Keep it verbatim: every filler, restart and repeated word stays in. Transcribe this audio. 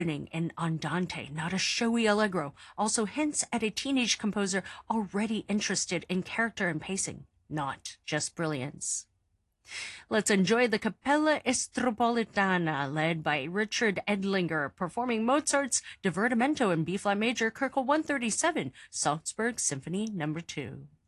in Andante, not a showy allegro, also hints at a teenage composer already interested in character and pacing, not just brilliance. Let's enjoy the Capella Estropolitana, led by Richard Edlinger, performing Mozart's Divertimento in B-flat major, Kirkel one thirty-seven, Salzburg Symphony Number two.